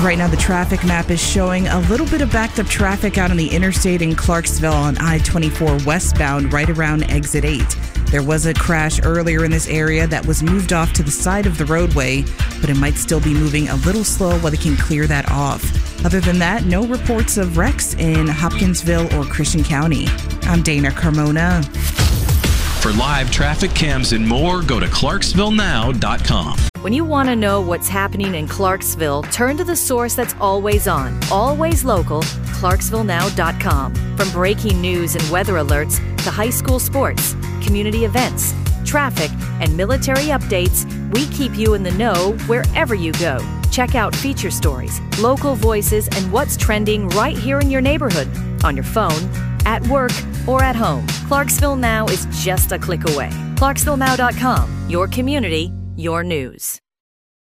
Right now, the traffic map is showing a little bit of backed up traffic out on the interstate in Clarksville on I-24 westbound right around exit 8. There was a crash earlier in this area that was moved off to the side of the roadway, but it might still be moving a little slow while they can clear that off. Other than that, no reports of wrecks in Hopkinsville or Christian County. I'm Dana Carmona. For live traffic cams and more, go to ClarksvilleNow.com. When you want to know what's happening in Clarksville, turn to the source that's always on, always local, ClarksvilleNow.com. From breaking news and weather alerts to high school sports, community events, traffic, and military updates, we keep you in the know wherever you go. Check out feature stories, local voices, and what's trending right here in your neighborhood, on your phone, at work, or at home. Clarksville Now is just a click away. ClarksvilleNow.com, your community, your news.